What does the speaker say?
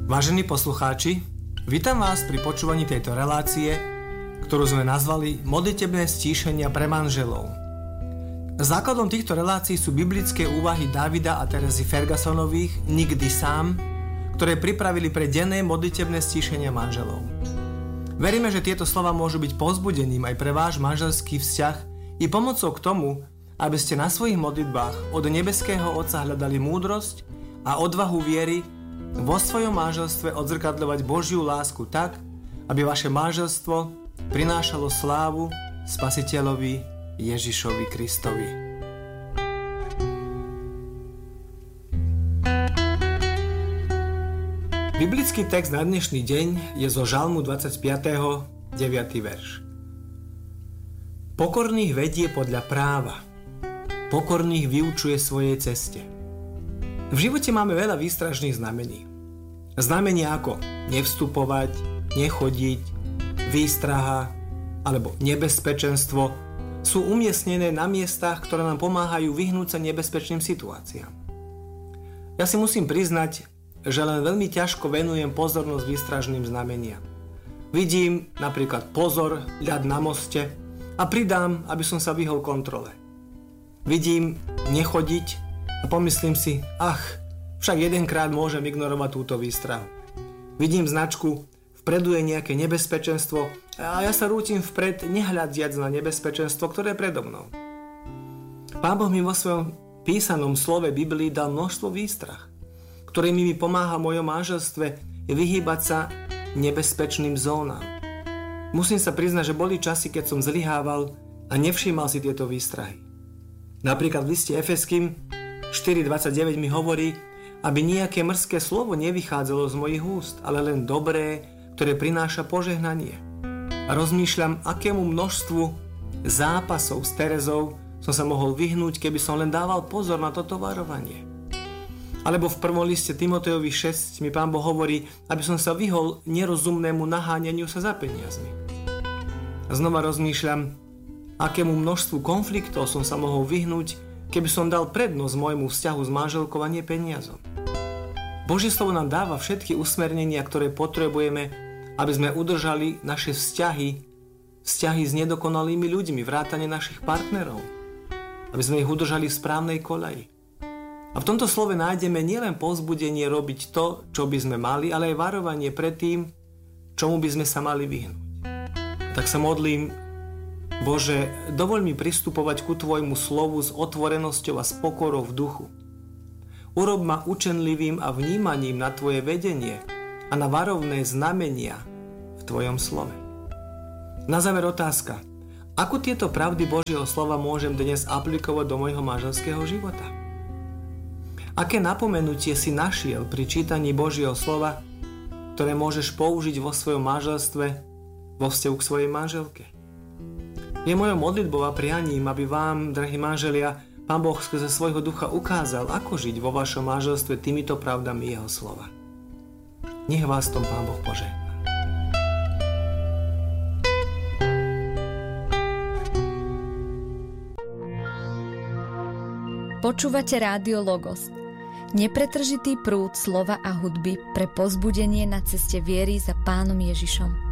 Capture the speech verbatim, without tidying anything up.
Vážení poslucháči, vítam vás pri počúvaní tejto relácie, ktorú sme nazvali Modlitebné stíšenia pre manželov. Základom týchto relácií sú biblické úvahy Davida a Terezy Fergusonových Nikdy sám, ktoré pripravili pre denné modlitebné stíšenia manželov. Veríme, že tieto slova môžu byť povzbudením aj pre váš manželský vzťah i pomocou k tomu, aby ste na svojich modlitbách od nebeského Otca hľadali múdrosť a odvahu viery vo svojom manželstve odzrkadľovať Božiu lásku tak, aby vaše manželstvo prinášalo slávu Spasiteľovi Ježišovi Kristovi. Biblický text na dnešný deň je zo Žalmu dvadsaťpäť. deviaty verš. Pokorných vedie podľa práva, pokorných vyučuje svojej ceste. V živote máme veľa výstražných znamení. Znamenia ako nevstupovať, nechodiť, výstraha alebo nebezpečenstvo sú umiestnené na miestach, ktoré nám pomáhajú vyhnúť sa nebezpečným situáciám. Ja si musím priznať, že len veľmi ťažko venujem pozornosť výstražným znameniam. Vidím napríklad pozor, ľad na moste a pridám, aby som sa vyhol kontrole. Vidím nechodiť a pomyslím si, ach, však jedenkrát môžem ignorovať túto výstrahu. Vidím značku, vpredu je nejaké nebezpečenstvo a ja sa rútim vpred, nehľadiac na nebezpečenstvo, ktoré je predo mnou. Pán Boh mi vo svojom písanom slove Biblii dal množstvo výstrah, ktorými mi pomáha v mojom manželstve vyhýbať sa nebezpečným zónam. Musím sa priznať, že boli časy, keď som zlyhával a nevšímal si tieto výstrahy. Napríklad v liste Efeským štyri dvadsaťdeväť mi hovorí, aby nejaké mrzké slovo nevychádzalo z mojich úst, ale len dobré, ktoré prináša požehnanie. A rozmýšľam, akému množstvu zápasov s Terezou som sa mohol vyhnúť, keby som len dával pozor na toto varovanie. Alebo v prvom liste Timotejovi šesť mi Pán Boh hovorí, aby som sa vyhol nerozumnému naháňaniu sa za peniazmi. A znova rozmýšľam, akému množstvu konfliktov som sa mohol vyhnúť, keby som dal prednosť môjmu vzťahu s manželkou a nie peniazom. Božie slovo nám dáva všetky usmernenia, ktoré potrebujeme, aby sme udržali naše vzťahy, vzťahy s nedokonalými ľuďmi, vrátane našich partnerov, aby sme ich udržali v správnej koľaji. A v tomto slove nájdeme nielen povzbudenie robiť to, čo by sme mali, ale aj varovanie pred tým, čomu by sme sa mali vyhnúť. Tak sa modlím, Bože, dovoľ mi pristupovať ku Tvojmu slovu s otvorenosťou a s pokorou v duchu. Urob ma učenlivým a vnímaním na Tvoje vedenie a na varovné znamenia v Tvojom slove. Na záver otázka. Ako tieto pravdy Božieho slova môžem dnes aplikovať do môjho manželského života? Aké napomenutie si našiel pri čítaní Božieho slova, ktoré môžeš použiť vo svojom manželstve, vo vzťahu k svojej manželke? Je mojou modlitbou a prianím, aby vám, drahí manželia, Pán Boh skrze svojho ducha ukázal, ako žiť vo vašom manželstve týmito pravdami Jeho slova. Nech vás tom Pán Boh požehná. Počúvate Rádio Logos, nepretržitý prúd slova a hudby pre povzbudenie na ceste viery za Pánom Ježišom.